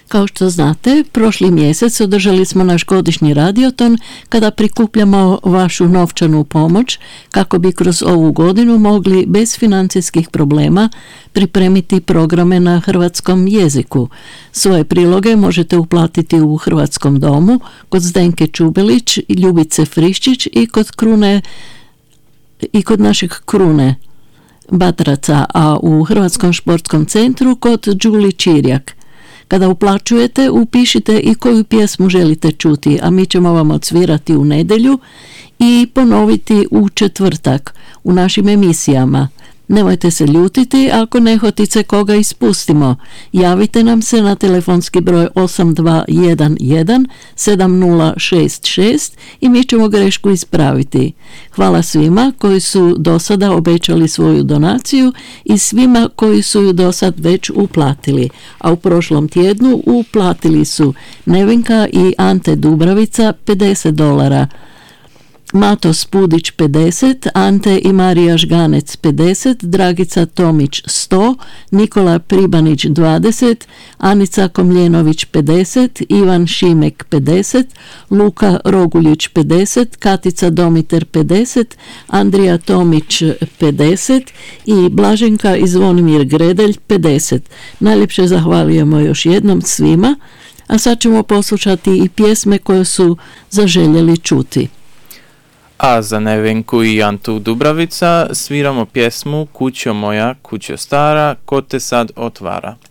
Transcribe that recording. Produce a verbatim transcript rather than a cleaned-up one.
Kao što znate, prošli mjesec održali smo naš godišnji radioton kada prikupljamo vašu novčanu pomoć kako bi kroz ovu godinu mogli bez financijskih problema pripremiti programe na hrvatskom jeziku. Svoje priloge možete uplatiti u Hrvatskom domu kod Zdenke Čubelić, Ljubice Friščić i kod Krune i kod našeg Krune Batraca, a u Hrvatskom športskom centru kod Đuli Čirjak. Kada uplaćujete, upišite i koju pjesmu želite čuti, a mi ćemo vam odsvirati u nedjelju i ponoviti u četvrtak u našim emisijama. Nemojte se ljutiti ako nehotice koga ispustimo. Javite nam se na telefonski broj osam dva jedan jedan sedam nula šest šest i mi ćemo grešku ispraviti. Hvala svima koji su do sada obećali svoju donaciju i svima koji su ju do sad već uplatili. A u prošlom tjednu uplatili su Nevenka i Ante Dubravica pedeset dolara, Mato Spudić pedeset, Ante i Marija Žganec pedeset, Dragica Tomić sto, Nikola Pribanić dvadeset, Anica Komljenović pedeset, Ivan Šimek pedeset, Luka Roguljić pedeset, Katica Domiter pedeset, Andrija Tomić pedeset i Blaženka i Zvonimir Gredelj pedeset. Najljepše zahvaljujemo još jednom svima, a sad ćemo poslušati i pjesme koje su zaželjeli čuti. A za Nevenku i Antu Dubravica sviramo pjesmu Kućo moja, kućo stara, ko te sad otvara.